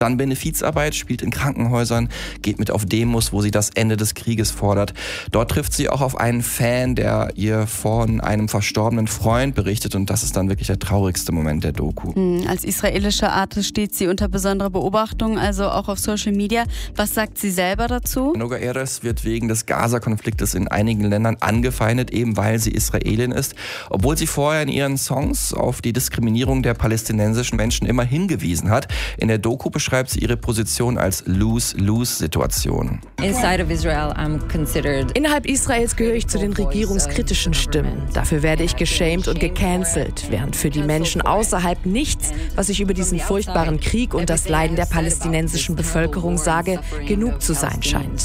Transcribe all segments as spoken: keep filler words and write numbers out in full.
Dann Benefizarbeit, spielt in Krankenhäusern, geht mit auf Demos, wo sie das Ende des Krieges fordert. Dort trifft sie auch auf einen Fan, der ihr von einem verstorbenen Freund berichtet und das ist dann wirklich der traurigste Moment der Doku. Hm, als israelische Artist steht sie unter besonderer Beobachtung, also auch auf Social Media. Was sagt sie selber dazu? Noga Erez wird wegen des Gaza-Konfliktes in einigen Ländern angefeindet, eben weil sie Israelin ist, obwohl sie vorher in ihren Songs auf die Diskriminierung der palästinensischen Menschen immer hingewiesen hat. In der Doku beschreibt sie ihre Position als Lose-Lose-Situation. Innerhalb Israels gehöre ich zu den regierungskritischen Stimmen. Dafür werde ich geschämt und gecancelt, während für die Menschen außerhalb nichts, was ich über diesen furchtbaren Krieg und das Leiden der palästinensischen Bevölkerung sage, genug zu sein scheint.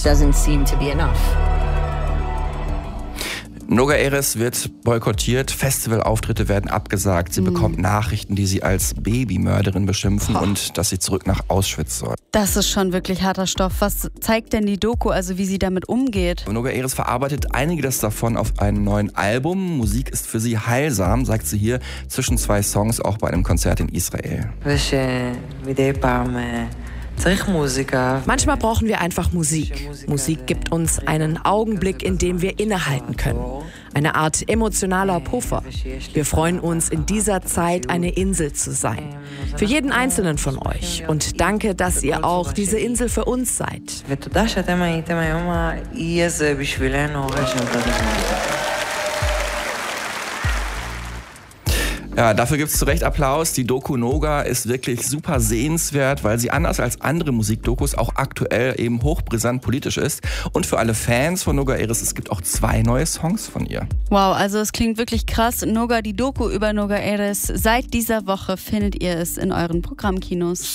Noga Erez wird boykottiert, Festivalauftritte werden abgesagt. Sie mhm. bekommt Nachrichten, die sie als Babymörderin beschimpfen oh. und dass sie zurück nach Auschwitz soll. Das ist schon wirklich harter Stoff. Was zeigt denn die Doku, also wie sie damit umgeht? Noga Erez verarbeitet einiges davon auf einem neuen Album. Musik ist für sie heilsam, sagt sie hier, zwischen zwei Songs auch bei einem Konzert in Israel. Manchmal brauchen wir einfach Musik. Musik gibt uns einen Augenblick, in dem wir innehalten können. Eine Art emotionaler Puffer. Wir freuen uns, in dieser Zeit eine Insel zu sein. Für jeden Einzelnen von euch. Und danke, dass ihr auch diese Insel für uns seid. Ja, dafür gibt's zu Recht Applaus. Die Doku Noga ist wirklich super sehenswert, weil sie anders als andere Musikdokus auch aktuell eben hochbrisant politisch ist. Und für alle Fans von Noga Erez, es gibt auch zwei neue Songs von ihr. Wow, also es klingt wirklich krass. Noga, die Doku über Noga Erez. Seit dieser Woche findet ihr es in euren Programmkinos.